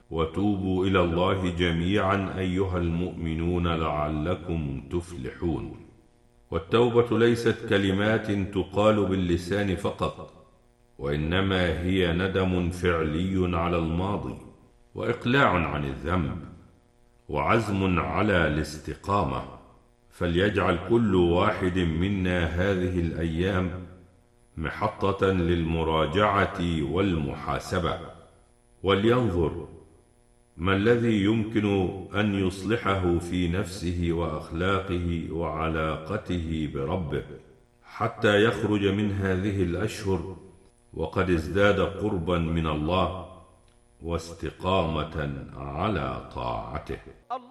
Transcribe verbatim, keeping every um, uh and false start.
وتوبوا إلى الله جميعا أيها المؤمنون لعلكم تفلحون. والتوبة ليست كلمات تقال باللسان فقط، وإنما هي ندم فعلي على الماضي، وإقلاع عن الذنب، وعزم على الاستقامة. فليجعل كل واحد منا هذه الأيام محطة للمراجعة والمحاسبة، ولينظر ما الذي يمكن أن يصلحه في نفسه وأخلاقه وعلاقته بربه، حتى يخرج من هذه الأشهر وقد ازداد قربا من الله واستقامة على طاعته.